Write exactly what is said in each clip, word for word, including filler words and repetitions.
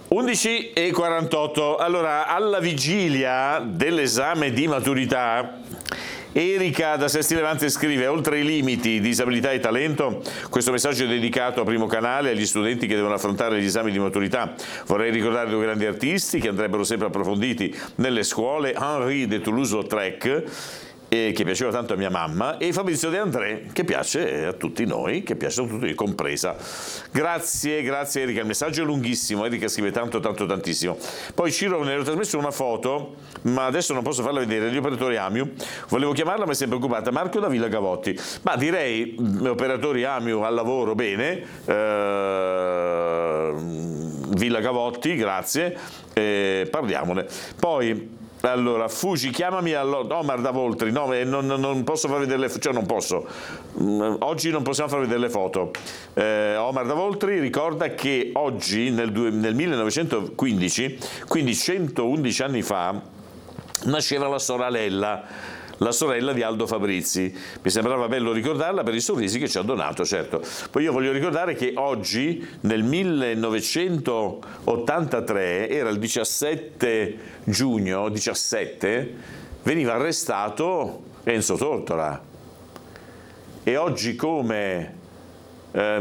undici e quarantotto. Allora, alla vigilia dell'esame di maturità, Erika da Sesti Levante scrive: oltre i limiti, disabilità e talento, questo messaggio è dedicato a Primo Canale, agli studenti che devono affrontare gli esami di maturità. Vorrei ricordare due grandi artisti che andrebbero sempre approfonditi nelle scuole: Henri de Toulouse-Lautrec, eh, che piaceva tanto a mia mamma, e Fabrizio De André, che piace a tutti noi, che piace a tutti noi, compresa. Grazie, grazie Erika, il messaggio è lunghissimo, Erika scrive tanto, tanto, tantissimo. Poi Ciro ne ho trasmesso una foto, ma adesso non posso farla vedere, gli operatori Amiu, volevo chiamarla ma è sempre occupata. Marco da Villa Gavotti, ma direi operatori Amiu al lavoro, bene, eh, Villa Gavotti, grazie, eh, parliamone. Poi allora, Fuji, chiamami Omar da Voltri. No, non, non posso far vedere le foto, cioè non posso. Oggi non possiamo far vedere le foto. Eh, Omar da Voltri ricorda che oggi, nel, nel millenovecentoquindici, quindi centoundici anni fa, nasceva la sorella. La sorella di Aldo Fabrizi. Mi sembrava bello ricordarla per i sorrisi che ci ha donato, certo. Poi io voglio ricordare che oggi, nel millenovecentottantatré, era il diciassette giugno, diciassette, veniva arrestato Enzo Tortora. E oggi, come eh,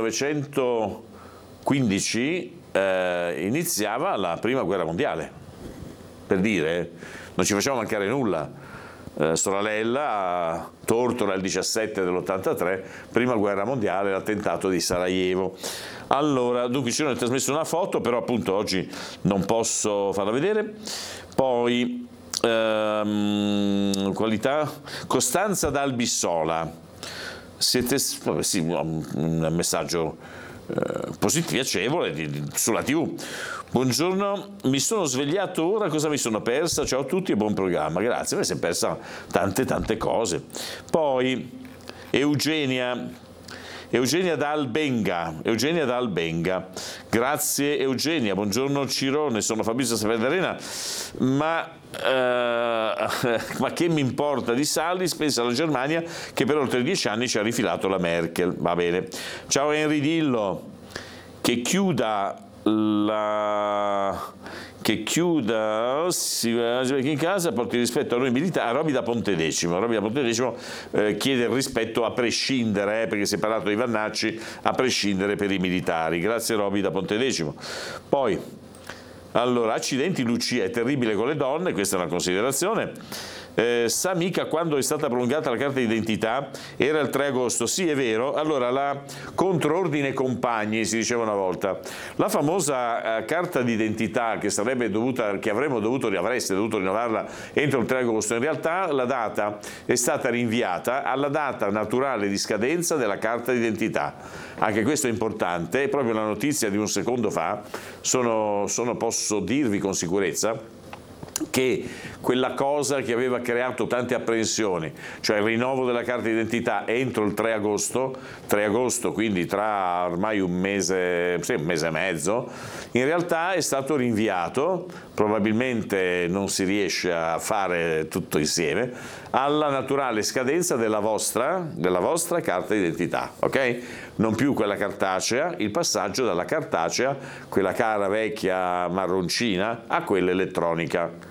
millenovecentoquindici, eh, iniziava la Prima Guerra Mondiale. Per dire, non ci facciamo mancare nulla. Eh, Soralella, Tortora il diciassette dell'ottantatré, Prima Guerra Mondiale, l'attentato di Sarajevo. Allora, dunque ci hanno trasmesso una foto, però appunto oggi non posso farla vedere. Poi, ehm, qualità, Costanza da Albissola. Siete, vabbè, sì, un messaggio eh, positivo, piacevole, di, di, sulla tivù. Buongiorno, mi sono svegliato ora, cosa mi sono persa? Ciao a tutti e buon programma, grazie, mi si è persa tante tante cose. Poi Eugenia, Eugenia da Albenga, Eugenia da Albenga, grazie Eugenia, buongiorno Cirone, sono Fabrizio Saperdarena, ma, eh, ma che mi importa di Salis, pensa alla Germania che per oltre dieci anni ci ha rifilato la Merkel, va bene. Ciao Henry Dillo, che chiuda La... che chiuda si... in casa, porti rispetto a noi militari. Roby da Pontedecimo, Roby da Pontedecimo eh, chiede il rispetto a prescindere, eh, perché si è parlato di Vannacci, a prescindere per i militari. Grazie Roby da Pontedecimo. Poi allora, accidenti Lucia, è terribile con le donne, questa è una considerazione. Eh, sa mica quando è stata prolungata la carta d'identità? Era il tre agosto, sì è vero. Allora, la controordine compagni, si diceva una volta, la famosa eh, carta d'identità che sarebbe dovuta, che avremmo dovuto, avreste dovuto rinnovarla entro il tre agosto, in realtà la data è stata rinviata alla data naturale di scadenza della carta d'identità. Anche questo è importante, è proprio una notizia di un secondo fa, sono, sono posso dirvi con sicurezza che quella cosa che aveva creato tante apprensioni, cioè il rinnovo della carta d'identità entro il tre agosto, tre agosto, quindi tra ormai un mese, sì, un mese e mezzo, in realtà è stato rinviato, probabilmente non si riesce a fare tutto insieme, alla naturale scadenza della vostra, della vostra carta d'identità, ok? Non più quella cartacea, il passaggio dalla cartacea, quella cara vecchia marroncina, a quella elettronica.